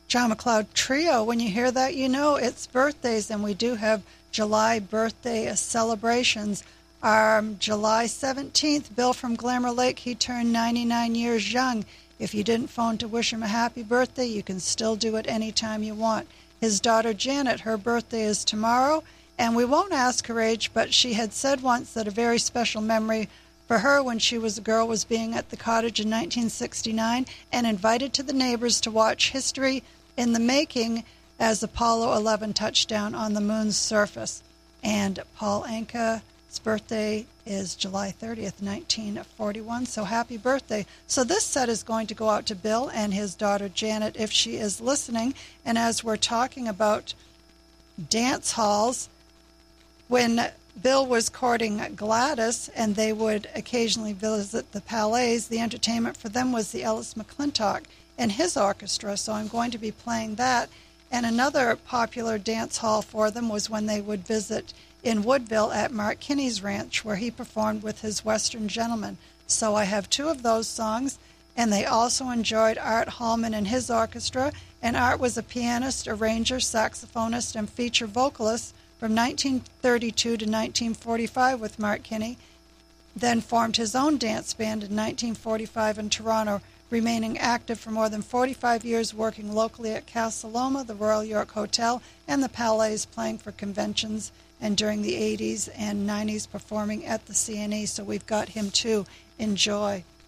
John McLeod Trio. When you hear that, you know it's birthdays, and we do have July birthday celebrations. July 17th, Bill from Glamour Lake, he turned 99 years young. If you didn't phone to wish him a happy birthday, you can still do it anytime you want. His daughter Janet, her birthday is tomorrow, and we won't ask her age, but she had said once that a very special memory for her when she was a girl was being at the cottage in 1969 and invited to the neighbors to watch history in the making as Apollo 11 touched down on the moon's surface. And Paul Anka's birthday is July 30th, 1941, so happy birthday. So this set is going to go out to Bill and his daughter Janet if she is listening. And as we're talking about dance halls, when Bill was courting Gladys and they would occasionally visit the Palais, the entertainment for them was the Ellis McClintock and his orchestra, so I'm going to be playing that. And another popular dance hall for them was when they would visit in Woodville at Mark Kinney's ranch, where he performed with his Western Gentlemen. So I have two of those songs, and they also enjoyed Art Hallman and his orchestra, and Art was a pianist, arranger, saxophonist, and feature vocalist from 1932 to 1945 with Mark Kinney, then formed his own dance band in 1945 in Toronto, remaining active for more than 45 years, working locally at Casa Loma, the Royal York Hotel, and the Palais, playing for conventions, and during the 80s and 90s performing at the CNE. So we've got him too. Enjoy.